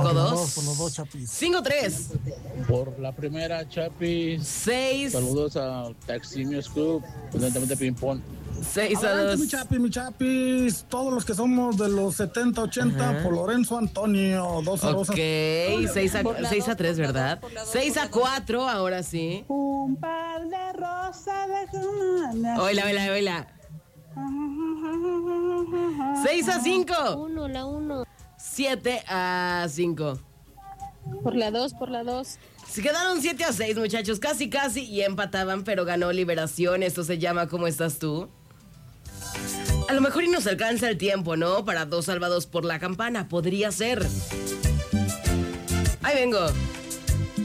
5-2. Por los dos, Chapis. 5-3. Por la primera, Chapis. 6. Saludos a Taximios Club, evidentemente ping-pong. 6-2. Mi Chapis. Todos los que somos de los 70, 80, por Lorenzo Antonio. 2 rosas. Ok, 6-3, ¿verdad? 6-4, ahora sí. Un par de rosas de... Oila. 6-5. 1, la 1. 7-5. Por la 2. Se quedaron 7-6, muchachos. Casi y empataban, pero ganó Liberación. Esto se llama ¿Cómo estás tú? A lo mejor y nos alcanza el tiempo, ¿no? Para 2 salvados por la campana. Podría ser. Ahí vengo.